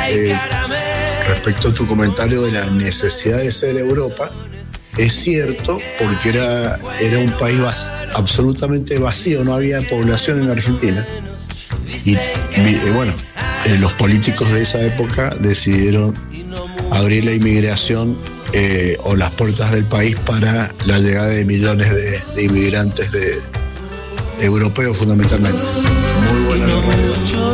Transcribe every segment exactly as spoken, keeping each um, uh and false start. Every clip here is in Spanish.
eh, respecto a tu comentario de la necesidad de ser Europa, es cierto, porque era, era un país vac- absolutamente vacío, no había población en Argentina. Y, y bueno, eh, los políticos de esa época decidieron abrir la inmigración eh, o las puertas del país para la llegada de millones de, de inmigrantes de, de europeos fundamentalmente. Muy buena la radio.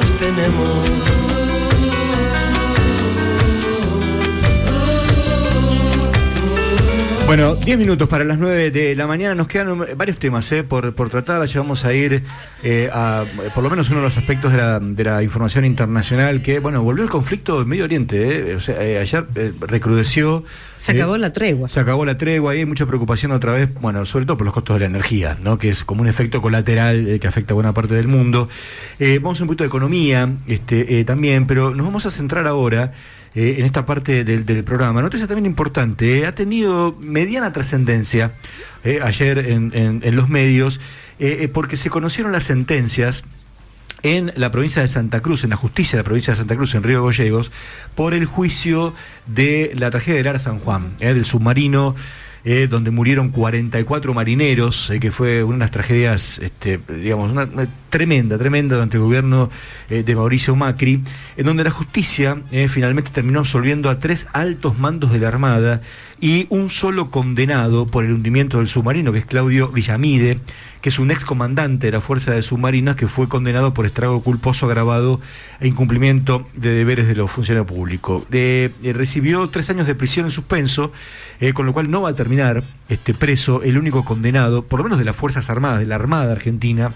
Bueno, diez minutos para las nueve de la mañana. Nos quedan varios temas eh, por, por tratar. Ya vamos a ir eh, a, por lo menos uno de los aspectos de la, de la información internacional, que, bueno, volvió el conflicto en Medio Oriente. Eh. O sea, eh, ayer eh, recrudeció. Se acabó eh, la tregua. Se acabó la tregua y hay mucha preocupación otra vez, bueno, sobre todo por los costos de la energía, ¿no? Que es como un efecto colateral eh, que afecta a buena parte del mundo. Eh, vamos a un poquito de economía este, eh, también, pero nos vamos a centrar ahora Eh, en esta parte del, del programa. Noticia también importante, eh, ha tenido mediana trascendencia eh, ayer en, en, en los medios, eh, eh, porque se conocieron las sentencias en la provincia de Santa Cruz, en la justicia de la provincia de Santa Cruz, en Río Gallegos, por el juicio de la tragedia del Ara San Juan, eh, del submarino, Eh, donde murieron cuarenta y cuatro marineros, eh, que fue una de las tragedias, este, digamos, una, una tremenda, tremenda durante el gobierno eh, de Mauricio Macri, en donde la justicia eh, finalmente terminó absolviendo a tres altos mandos de la Armada y un solo condenado por el hundimiento del submarino, que es Claudio Villamide, que es un excomandante de la Fuerza de Submarinas, que fue condenado por estrago culposo agravado e incumplimiento de deberes de los funcionarios públicos. De, eh, recibió tres años de prisión en suspenso, eh, con lo cual no va a terminar este preso el único condenado, por lo menos de las Fuerzas Armadas, de la Armada Argentina,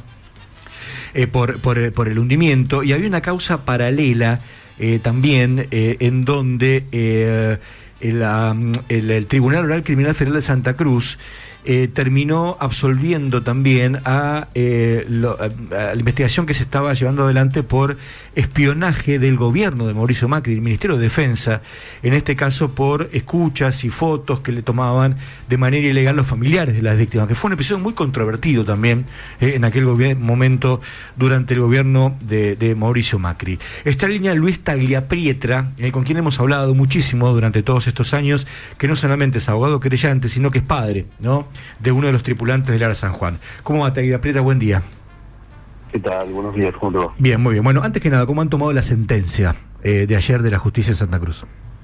eh, por, por, por el hundimiento. Y había una causa paralela eh, también, eh, en donde eh, el, el, el Tribunal Oral Criminal Federal de Santa Cruz Eh, terminó absolviendo también a, eh, lo, a, a la investigación que se estaba llevando adelante por espionaje del gobierno de Mauricio Macri, del Ministerio de Defensa, en este caso por escuchas y fotos que le tomaban de manera ilegal los familiares de las víctimas, que fue un episodio muy controvertido también eh, en aquel momento durante el gobierno de, de Mauricio Macri. Está en línea Luis Tagliapietra, eh, con quien hemos hablado muchísimo durante todos estos años, que no solamente es abogado querellante, sino que es padre, ¿no?, de uno de los tripulantes del Ara San Juan. ¿Cómo va, Tagliapietra? Buen día. ¿Qué tal? Buenos días, ¿cómo te va? Bien, muy bien. Bueno, antes que nada, ¿cómo han tomado la sentencia eh, de ayer de la justicia en Santa Cruz?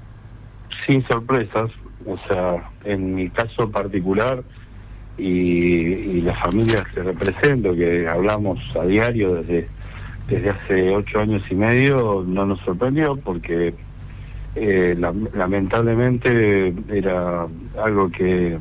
Sin sorpresas, o sea, en mi caso particular y, y las familias que represento, que hablamos a diario desde, desde hace ocho años y medio, no nos sorprendió porque eh, la, lamentablemente era algo que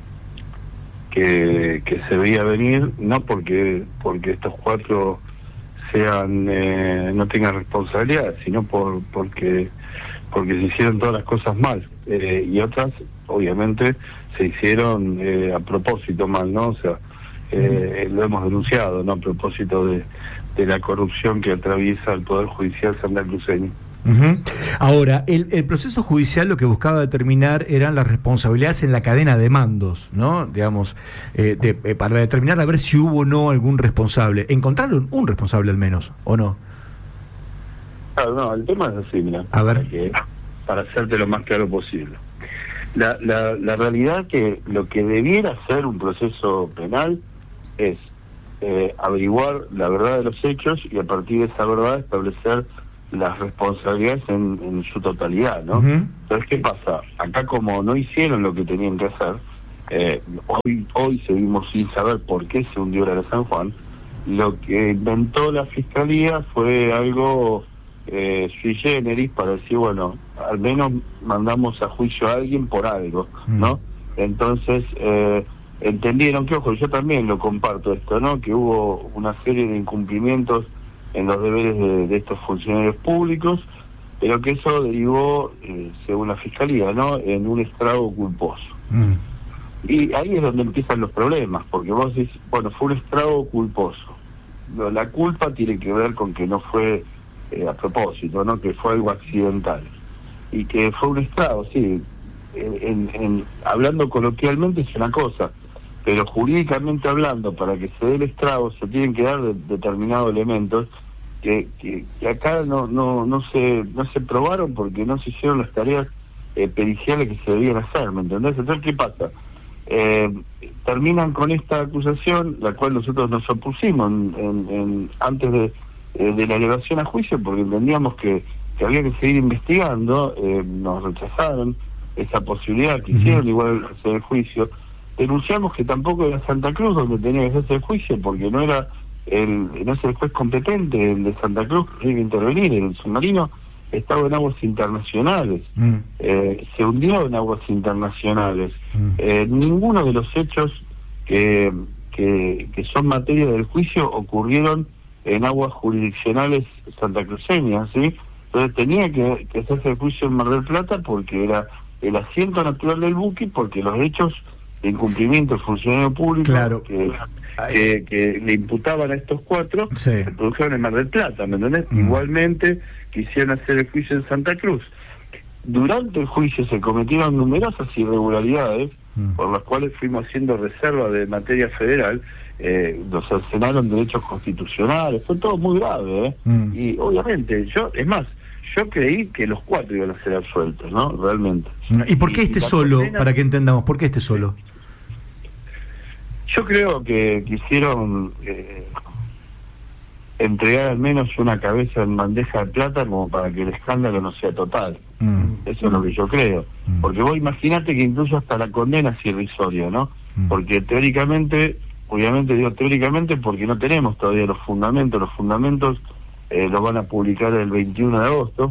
Que, que se veía venir, no porque porque estos cuatro sean eh, no tengan responsabilidad, sino por porque porque se hicieron todas las cosas mal, eh, y otras obviamente se hicieron eh, a propósito mal, ¿no? O sea, eh, lo hemos denunciado, ¿no? A propósito de, de la corrupción que atraviesa el Poder Judicial santacruceño. Uh-huh. Ahora, el, el proceso judicial lo que buscaba determinar eran las responsabilidades en la cadena de mandos, ¿no? Digamos, eh, de, eh, para determinar a ver si hubo o no algún responsable. ¿Encontraron un responsable al menos, o no? Claro, no, el tema es así, mira, a ver. Para, que, para hacerte lo más claro posible. La, la, la realidad que lo que debiera ser un proceso penal es eh, averiguar la verdad de los hechos y a partir de esa verdad establecer las responsabilidades en, en su totalidad, ¿no? Uh-huh. Entonces, ¿qué pasa? Acá como no hicieron lo que tenían que hacer, eh, hoy hoy seguimos sin saber por qué se hundió la de San Juan. Lo que inventó la Fiscalía fue algo eh, sui generis para decir, bueno, al menos mandamos a juicio a alguien por algo, ¿no? Uh-huh. Entonces, eh, entendieron que, ojo, yo también lo comparto esto, ¿no? Que hubo una serie de incumplimientos en los deberes de, de estos funcionarios públicos, pero que eso derivó, eh, según la Fiscalía, ¿no?, en un estrago culposo. Mm. Y ahí es donde empiezan los problemas, porque vos decís, bueno, fue un estrago culposo. La culpa tiene que ver con que no fue eh, a propósito, ¿no?, que fue algo accidental. Y que fue un estrago, sí, en, en, en, hablando coloquialmente es una cosa, pero jurídicamente hablando, para que se dé el estrago se tienen que dar de, determinados elementos que, que, que acá no no no se no se probaron porque no se hicieron las tareas eh, periciales que se debían hacer, ¿me entendés? Entonces, ¿qué pasa? Eh, terminan con esta acusación, la cual nosotros nos opusimos en, en, en, antes de, eh, de la elevación a juicio, porque entendíamos que, que había que seguir investigando. Eh, nos rechazaron esa posibilidad, quisieron uh-huh. igual hacer el juicio. Denunciamos que tampoco era Santa Cruz donde tenía que hacerse el juicio, porque no era el no es el juez competente, el de Santa Cruz, que tiene que intervenir. El submarino estaba en aguas internacionales, mm. eh, se hundió en aguas internacionales. Mm. Eh, ninguno de los hechos que, que, que son materia del juicio ocurrieron en aguas jurisdiccionales santacruceñas, ¿sí? Entonces tenía que, que hacerse el juicio en Mar del Plata porque era el asiento natural del buque, porque los hechos de incumplimiento del funcionario público claro. que, que, que le imputaban a estos cuatro sí. se produjeron en Mar del Plata, ¿me entendés? Mm. Igualmente quisieron hacer el juicio en Santa Cruz. Durante el juicio se cometieron numerosas irregularidades mm. por las cuales fuimos haciendo reserva de materia federal, eh, nos cercenaron derechos constitucionales, fue todo muy grave, ¿eh? Mm. Y obviamente, yo, es más, yo creí que los cuatro iban a ser absueltos, ¿no? Realmente. ¿Y por qué este solo, condena, para que entendamos, por qué este solo? Yo creo que quisieron eh, entregar al menos una cabeza en bandeja de plata como para que el escándalo no sea total. Mm. Eso es lo que yo creo. Mm. Porque vos imaginate que incluso hasta la condena es irrisoria, ¿no? Mm. Porque teóricamente, obviamente digo teóricamente porque no tenemos todavía los fundamentos, los fundamentos eh, los van a publicar el veintiuno de agosto,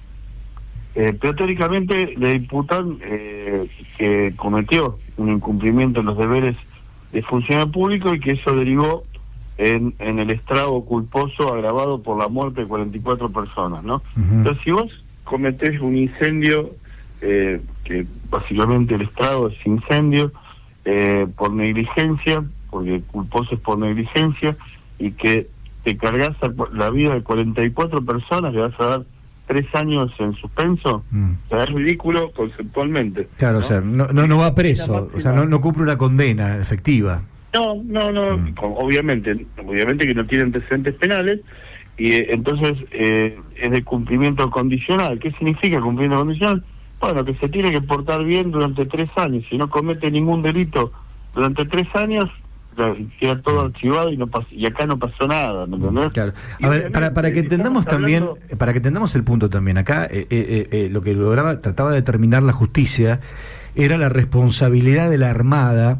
eh, pero teóricamente le imputan eh, que cometió un incumplimiento en los deberes de funcionario público y que eso derivó en, en el estrago culposo agravado por la muerte de cuarenta y cuatro personas, ¿no? Uh-huh. Entonces, si vos cometés un incendio, eh, que básicamente el estrago es incendio, eh, por negligencia, porque culposo es por negligencia, y que te cargas la vida de cuarenta y cuatro personas, le vas a dar tres años en suspenso, mm. o sea, es ridículo conceptualmente. Claro, ¿no? O sea, no, no, no va preso, o sea, no, no cumple una condena efectiva. No, no, no, mm. obviamente, obviamente que no tiene antecedentes penales, y eh, entonces eh, es de cumplimiento condicional. ¿Qué significa cumplimiento condicional? Bueno, que se tiene que portar bien durante tres años, si no comete ningún delito durante tres años, queda todo archivado y no pasó, y acá no pasó nada, ¿me entendés? Claro. A ver, para, para que entendamos también, hablando... para que entendamos el punto también, acá eh, eh, eh, lo que lograba, trataba de determinar la justicia era la responsabilidad de la Armada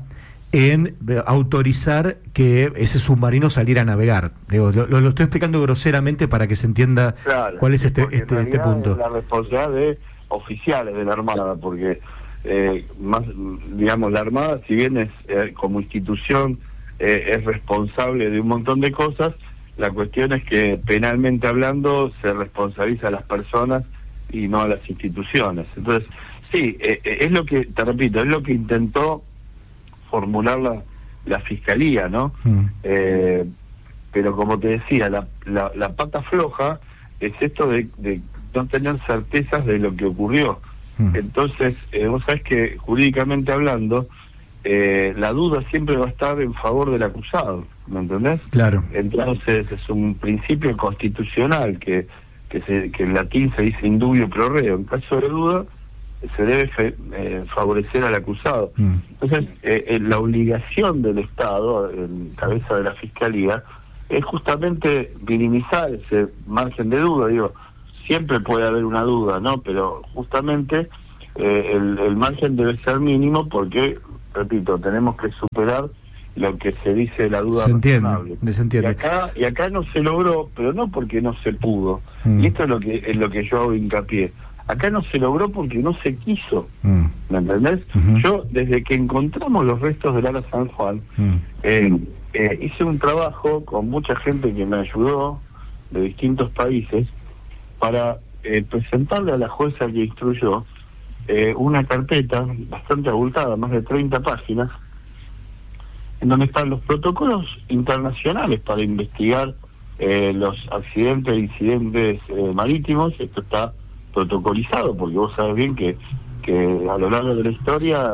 en autorizar que ese submarino saliera a navegar. Digo, lo, lo estoy explicando groseramente para que se entienda claro, cuál es este, este, este punto. Es la responsabilidad de oficiales de la Armada, porque Eh, más, digamos, la Armada, si bien es eh, como institución eh, es responsable de un montón de cosas, la cuestión es que penalmente hablando se responsabiliza a las personas y no a las instituciones. Entonces, sí, eh, es lo que, te repito, es lo que intentó formular la, la Fiscalía, ¿no? Mm. Eh, pero como te decía, la, la, la pata floja es esto de, de no tener certezas de lo que ocurrió. Entonces, eh, vos sabés que jurídicamente hablando, eh, la duda siempre va a estar en favor del acusado, ¿me entendés? Claro. Entonces es un principio constitucional que que, se, que en latín se dice indubio pro reo. En caso de duda, se debe fe, eh, favorecer al acusado. Mm. Entonces, eh, eh, la obligación del Estado, en cabeza de la Fiscalía, es justamente minimizar ese margen de duda, digo. Siempre puede haber una duda, ¿no? Pero justamente eh, el, el margen debe ser mínimo porque, repito, tenemos que superar lo que se dice la duda se entiende, se entiende. Y acá, y acá no se logró, pero no porque no se pudo. Mm. Y esto es lo que es lo que yo hago hincapié. Acá no se logró porque no se quiso. Mm. ¿Me entendés? Uh-huh. Yo, desde que encontramos los restos del Ala San Juan, mm. eh, eh, hice un trabajo con mucha gente que me ayudó de distintos países para eh, presentarle a la jueza que instruyó eh, una carpeta bastante abultada, más de treinta páginas, en donde están los protocolos internacionales para investigar eh, los accidentes e incidentes eh, marítimos. Esto está protocolizado, porque vos sabés bien que, que a lo largo de la historia,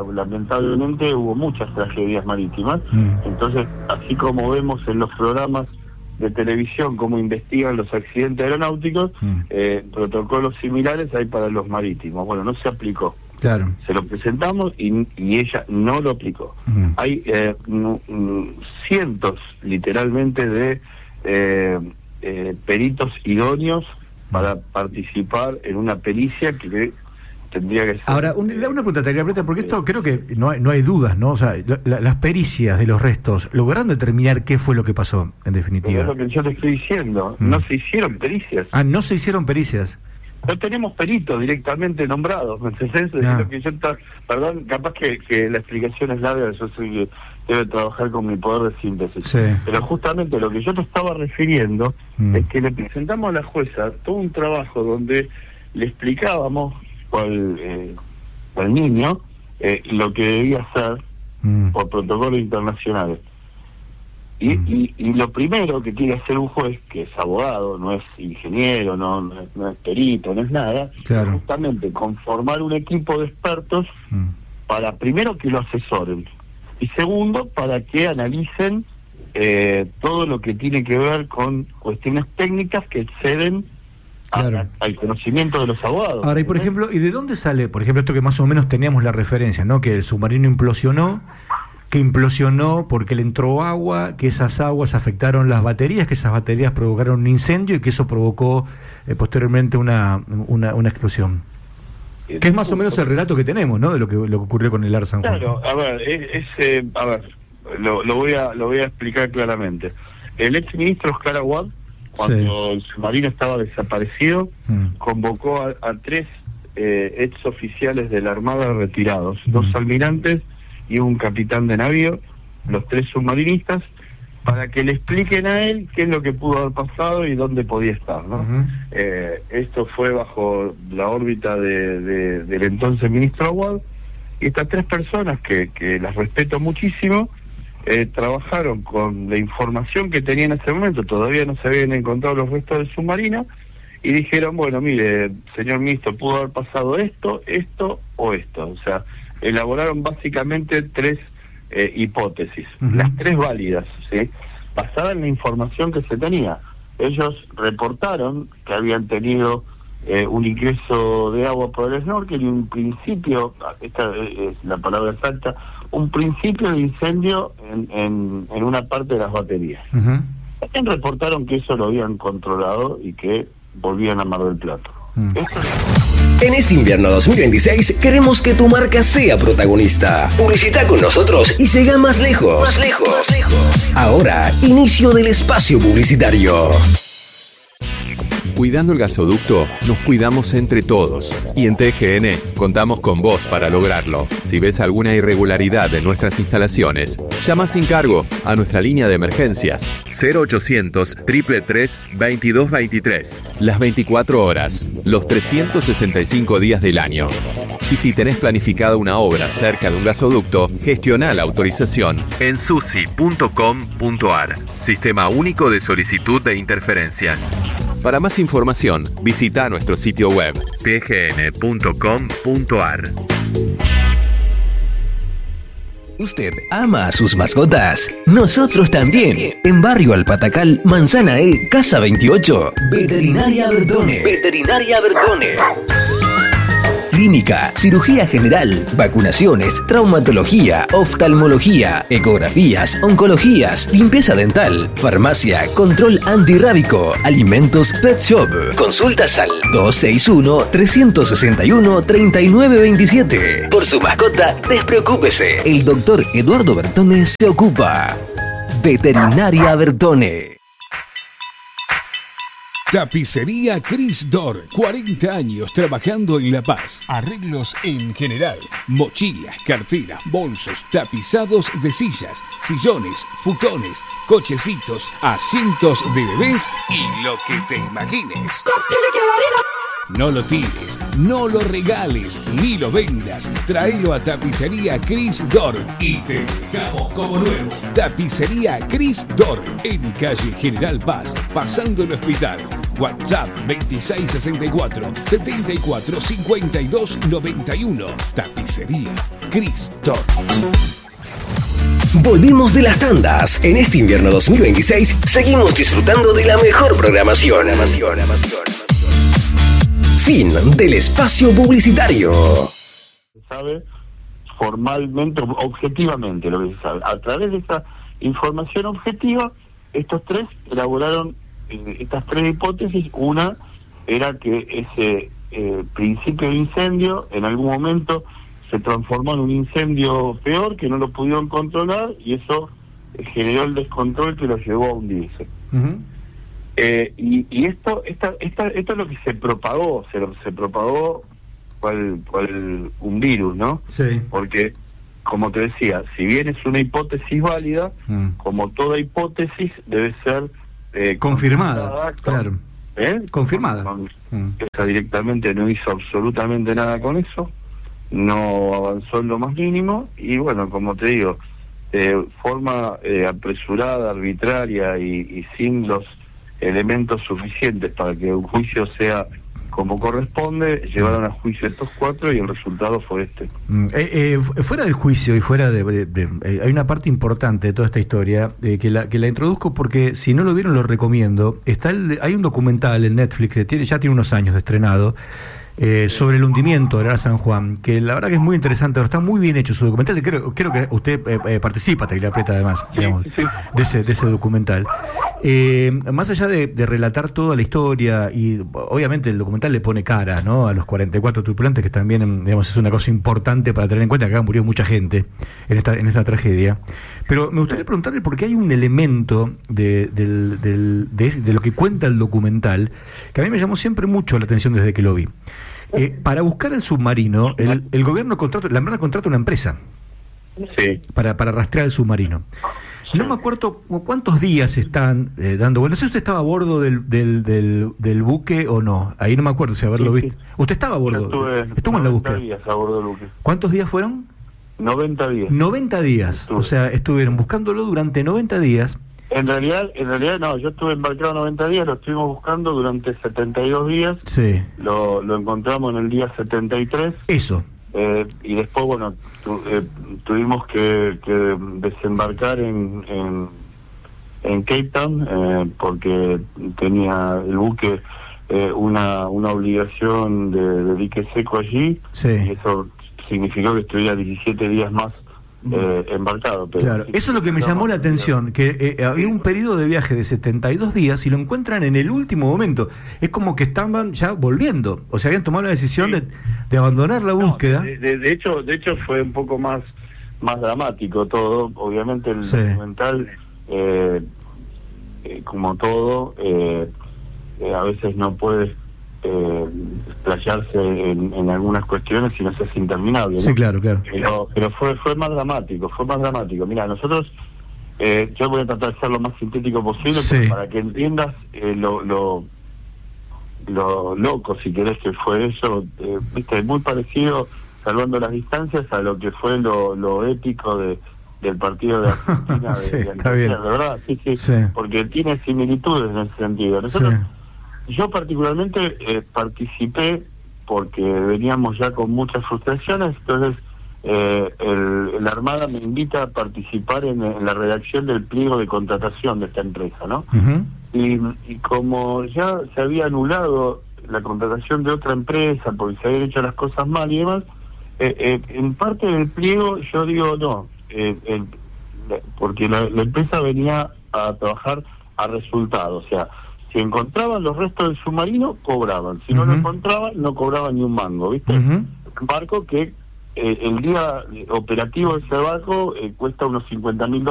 lamentablemente, hubo muchas tragedias marítimas. Mm. Entonces, así como vemos en los programas de televisión cómo investigan los accidentes aeronáuticos, mm. eh, protocolos similares hay para los marítimos. Bueno, no se aplicó. Claro. Se lo presentamos y, y ella no lo aplicó. Mm. Hay eh, n- n- cientos, literalmente, de eh, eh, peritos idóneos para participar en una pericia que tendría que ser... Ahora, un, una pregunta, Talia Preta, porque esto creo que no hay, no hay dudas, ¿no? O sea, la, las pericias de los restos lograron determinar qué fue lo que pasó, en definitiva. Pero es lo que yo te estoy diciendo, mm. no se hicieron pericias. Ah, no se hicieron pericias. No tenemos peritos directamente nombrados, ¿me entendés? No. Lo que yo ta, perdón, capaz que, que la explicación es larga, yo soy, debo trabajar con mi poder de síntesis. Sí. Pero justamente lo que yo te estaba refiriendo mm. es que le presentamos a la jueza todo un trabajo donde le explicábamos al, eh, al niño eh, lo que debía hacer mm. por protocolos internacionales. Y, mm. y, y lo primero que tiene que hacer un juez, que es abogado, no es ingeniero, no, no, es, no es perito, no es nada, claro. es justamente conformar un equipo de expertos mm. para, primero, que lo asesoren, y segundo, para que analicen eh, todo lo que tiene que ver con cuestiones técnicas que exceden claro. a, al conocimiento de los abogados. Ahora, y por ejemplo, ¿y de dónde sale, por ejemplo, esto que más o menos teníamos la referencia, ¿no? Que el submarino implosionó, que implosionó porque le entró agua, que esas aguas afectaron las baterías, que esas baterías provocaron un incendio y que eso provocó eh, posteriormente una, una, una explosión? Eh, que es más o menos el relato que tenemos, ¿no? De lo que lo que ocurrió con el AR San Juan. Claro, a ver, es, es eh, a ver, lo, lo voy a lo voy a explicar claramente. El ex ministro Oscar Aguad, cuando sí. el submarino estaba desaparecido, mm. convocó a, a tres eh, ex oficiales de la Armada retirados, mm. dos almirantes y un capitán de navío, los tres submarinistas, para que le expliquen a él qué es lo que pudo haber pasado y dónde podía estar, ¿no? Uh-huh. Eh, esto fue bajo la órbita de, de, del entonces ministro Aguad, y estas tres personas, que, que las respeto muchísimo, eh, trabajaron con la información que tenían en ese momento, todavía no se habían encontrado los restos del submarino, y dijeron, bueno, mire, señor ministro, pudo haber pasado esto, esto o esto, o sea, elaboraron básicamente tres eh, hipótesis, uh-huh. las tres válidas, ¿sí? Basada en la información que se tenía. Ellos reportaron que habían tenido eh, un ingreso de agua por el snorkel y un principio, esta es la palabra exacta, un principio de incendio en, en, en una parte de las baterías. Uh-huh. También reportaron que eso lo habían controlado y que volvían a Mar del Plata. Mm. En este invierno dos mil veintiséis queremos que tu marca sea protagonista. Publicita con nosotros y llega más lejos. Más lejos. Más lejos. Ahora, inicio del espacio publicitario. Cuidando el gasoducto, nos cuidamos entre todos. Y en T G N contamos con vos para lograrlo. Si ves alguna irregularidad en nuestras instalaciones, llama sin cargo a nuestra línea de emergencias cero ochocientos, tres tres tres, veintidós veintitrés. Las veinticuatro horas, los trescientos sesenta y cinco días del año. Y si tenés planificada una obra cerca de un gasoducto, gestiona la autorización en susi punto com punto ar. Sistema único de solicitud de interferencias. Para más información, visita nuestro sitio web t g n punto com punto ar. ¿Usted ama a sus mascotas? Nosotros también. En Barrio Alpatacal, Manzana E, Casa veintiocho. Veterinaria Bertone. Veterinaria Bertone. Clínica, cirugía general, vacunaciones, traumatología, oftalmología, ecografías, oncologías, limpieza dental, farmacia, control antirrábico, alimentos, pet shop. Consultas al dos seis uno, tres seis uno, tres nueve dos siete. Por su mascota, despreocúpese. El doctor Eduardo Bertone se ocupa. Veterinaria Bertone. Tapicería Cris Dor, cuarenta años trabajando en La Paz. Arreglos en general, mochilas, carteras, bolsos, tapizados de sillas, sillones, futones, cochecitos, asientos de bebés y lo que te imagines. No lo tires, no lo regales, ni lo vendas. Tráelo a Tapicería Cris Dor y te dejamos como nuevo. Tapicería Cris Dor, en calle General Paz, pasando el hospital. WhatsApp veintiséis sesenta y cuatro, setenta y cuatro, cincuenta y dos noventa y uno. Tapicería Cris Dor. Volvimos de las tandas. En este invierno dos mil veintiséis seguimos disfrutando de la mejor programación. Fin del espacio publicitario. Se sabe formalmente, objetivamente lo que se sabe. A través de esa información objetiva, estos tres elaboraron eh, estas tres hipótesis. Una era que ese eh, principio de incendio en algún momento se transformó en un incendio peor, que no lo pudieron controlar, y eso eh, generó el descontrol que lo llevó a hundirse. Uh-huh. Eh, y, y esto, esta, esta, esto es lo que se propagó, se, se propagó cual, cual un virus, ¿no? Sí. Porque, como te decía, si bien es una hipótesis válida, mm. como toda hipótesis debe ser eh, confirmada, con, claro. ¿eh? Confirmada. Con, mm. Esa directamente no hizo absolutamente nada con eso, no avanzó en lo más mínimo, y bueno, como te digo, de forma eh, apresurada, arbitraria y, y sin los elementos suficientes para que un juicio sea como corresponde, llevaron a juicio estos cuatro y el resultado fue este. Mm, eh, eh, fuera del juicio y fuera de... de, de eh, hay una parte importante de toda esta historia eh, que la que la introduzco porque si no lo vieron lo recomiendo. Está el, hay un documental en Netflix que tiene, ya tiene unos años de estrenado, Eh, sobre el hundimiento del Ara San Juan, que la verdad que es muy interesante, pero está muy bien hecho su documental. Creo, creo que usted eh, eh, participa, Tagliapreta, Prieta, además, digamos, sí, sí. De, ese, de ese documental. Eh, más allá de, de relatar toda la historia, y obviamente el documental le pone cara, ¿no?, a los cuarenta y cuatro tripulantes, que también, digamos, es una cosa importante para tener en cuenta, que acá murió mucha gente en esta, en esta tragedia. Pero me gustaría preguntarle por qué hay un elemento de, del, del, de, de lo que cuenta el documental que a mí me llamó siempre mucho la atención desde que lo vi. Eh, para buscar el submarino, el, el gobierno contrata, la empresa contrata una empresa sí. para, para rastrear el submarino. No me acuerdo cuántos días están eh, dando. Bueno, no sé si usted estaba a bordo del, del, del, del buque o no. Ahí no me acuerdo si haberlo sí, visto. Sí. ¿Usted estaba a bordo? Estuve, Estuvo en la búsqueda. noventa días a bordo del buque. ¿Cuántos días fueron? noventa días. noventa días. Estuve. O sea, estuvieron buscándolo durante noventa días. En realidad, en realidad no, yo estuve embarcado noventa días, lo estuvimos buscando durante setenta y dos días. Sí. Lo, lo encontramos en el día setenta y tres. Eso. Eh, y después, bueno, tu, eh, tuvimos que, que desembarcar en, en, en Cape Town, eh, porque tenía el buque eh, una, una obligación de, de dique seco allí. Sí. Y eso significó que estuviera diecisiete días más Eh, embarcado. Pero claro, sí, eso es lo que me llamó la atención, que eh, había un periodo de viaje de setenta y dos días y lo encuentran en el último momento. Es como que estaban ya volviendo, o sea, habían tomado la decisión sí. de, de abandonar la búsqueda. No, de, de, de hecho, de hecho fue un poco más más dramático todo. Obviamente el sí. documental, eh, eh, como todo, eh, eh, a veces no puede Eh, explayarse en, en algunas cuestiones si no se hace interminable, ¿no? Sí, claro, claro. Pero, pero fue fue más dramático, fue más dramático. Mira, nosotros, eh, yo voy a tratar de ser lo más sintético posible, sí. para que entiendas eh, lo, lo lo loco, si querés, que fue eso. Eh, viste, muy parecido, salvando las distancias, a lo que fue lo, lo épico de del partido de Argentina. Sí, de, de está bien. De verdad, sí, sí, sí, porque tiene similitudes en ese sentido. Nosotros, sí. Yo particularmente eh, participé porque veníamos ya con muchas frustraciones, entonces eh, el, la Armada me invita a participar en, en la redacción del pliego de contratación de esta empresa, ¿no? Uh-huh. Y, y como ya se había anulado la contratación de otra empresa porque se habían hecho las cosas mal y demás, eh, eh, en parte del pliego yo digo no, eh, el, porque la, la empresa venía a trabajar a resultados, o sea, si encontraban los restos del submarino, cobraban. Si uh-huh. no lo encontraban, no cobraban ni un mango, ¿viste? Uh-huh. Un barco que eh, el día operativo de ese barco eh, cuesta unos cincuenta mil dólares